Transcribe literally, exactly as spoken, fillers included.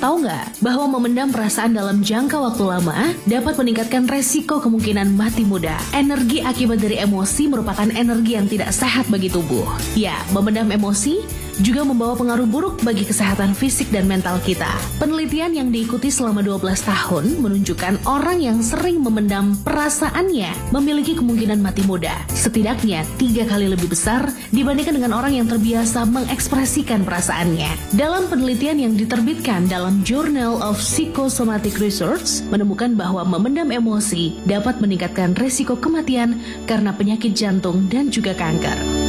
Tahu nggak bahwa memendam perasaan dalam jangka waktu lama dapat meningkatkan resiko kemungkinan mati muda? Energi akibat dari emosi merupakan energi yang tidak sehat bagi tubuh. Ya, memendam emosi juga membawa pengaruh buruk bagi kesehatan fisik dan mental kita. Penelitian yang diikuti selama dua belas tahun menunjukkan orang yang sering memendam perasaannya memiliki kemungkinan mati muda setidaknya tiga kali lebih besar dibandingkan dengan orang yang terbiasa mengekspresikan perasaannya. Dalam penelitian yang diterbitkan dalam Journal of Psychosomatic Research menemukan bahwa memendam emosi dapat meningkatkan risiko kematian karena penyakit jantung dan juga kanker.